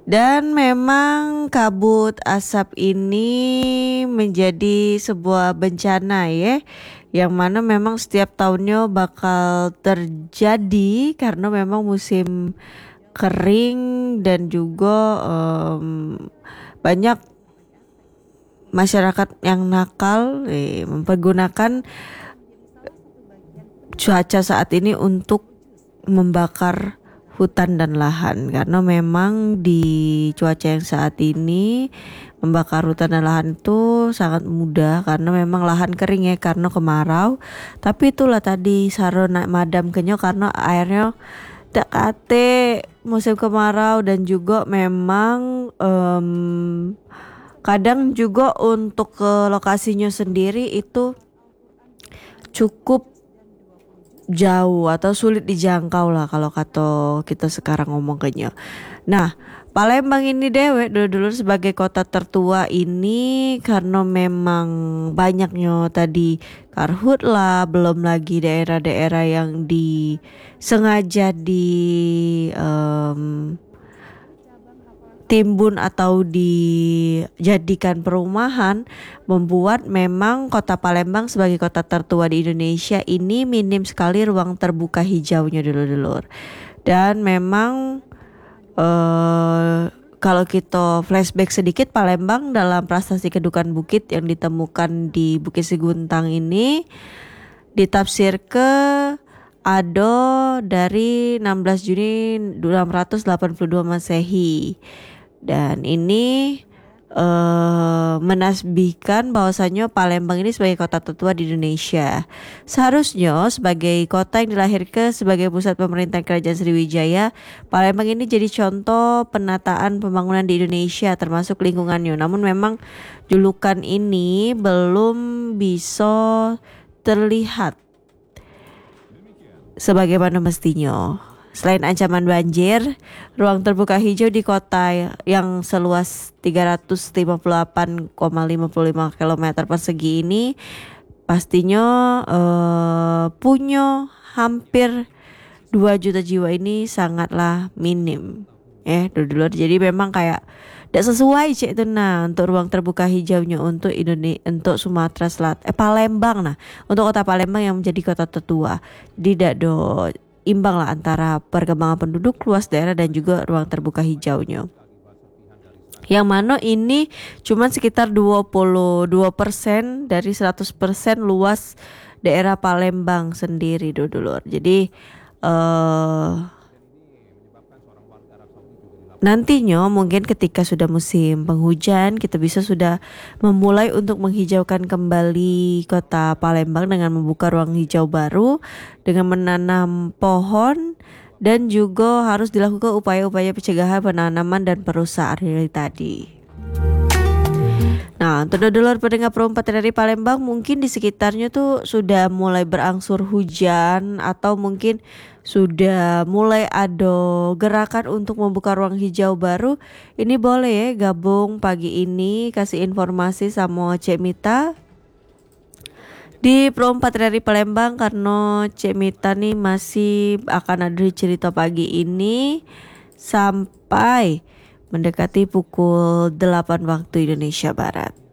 Dan memang kabut asap ini menjadi sebuah bencana ya, yang mana memang setiap tahunnya bakal terjadi karena memang musim kering dan juga banyak masyarakat yang nakal mempergunakan cuaca saat ini untuk membakar hutan dan lahan, karena memang di cuaca yang saat ini membakar hutan dan lahan itu sangat mudah karena memang lahan kering ya karena kemarau. Tapi itulah tadi sarona madam kenyo karena airnya tak kate musim kemarau, dan juga memang kadang juga untuk ke lokasinya sendiri itu cukup jauh atau sulit dijangkau lah kalau kata kita sekarang ngomong kayaknya. Nah, Palembang ini dewek dulu sebagai kota tertua ini karena memang banyaknya tadi karhutlah, belum lagi daerah-daerah yang sengaja timbun atau dijadikan perumahan, membuat memang kota Palembang sebagai kota tertua di Indonesia ini minim sekali ruang terbuka hijaunya dulur-dulur. Dan memang kalau kita flashback sedikit, Palembang dalam prasasti kedukan bukit yang ditemukan di Bukit Seguntang ini ditafsir ke Ado dari 16 Juni 682 Masehi. Dan ini menasbihkan bahwasanya Palembang ini sebagai kota tertua di Indonesia. Seharusnya sebagai kota yang dilahirkan sebagai pusat pemerintahan Kerajaan Sriwijaya, Palembang ini jadi contoh penataan pembangunan di Indonesia termasuk lingkungannya. Namun memang julukan ini belum bisa terlihat sebagaimana mestinya. Selain ancaman banjir, ruang terbuka hijau di kota yang seluas 358,55 km persegi ini pastinya punya hampir 2 juta jiwa ini sangatlah minim. Dulu jadi memang kayak tidak sesuai cek itu untuk ruang terbuka hijaunya untuk Indonesia, untuk Sumatera Selatan, Palembang untuk kota Palembang yang menjadi kota tertua. Tidak do imbang lah antara perkembangan penduduk, luas daerah dan juga ruang terbuka hijaunya. Yang mana ini cuma sekitar 22% dari 100% luas daerah Palembang sendiri dulur. Jadi nantinya mungkin ketika sudah musim penghujan kita bisa sudah memulai untuk menghijaukan kembali kota Palembang dengan membuka ruang hijau baru dengan menanam pohon, dan juga harus dilakukan upaya-upaya pencegahan penanaman dan perusahaan tadi. Nah, untuk dulur pendengar perempat dari Palembang, mungkin di sekitarnya tuh sudah mulai berangsur hujan atau mungkin sudah mulai ada gerakan untuk membuka ruang hijau baru. Ini boleh ya gabung pagi ini kasih informasi sama Cek Mita di Perempat dari Palembang, karena Cek Mita nih masih akan ada cerita pagi ini sampai mendekati pukul 8 waktu Indonesia Barat.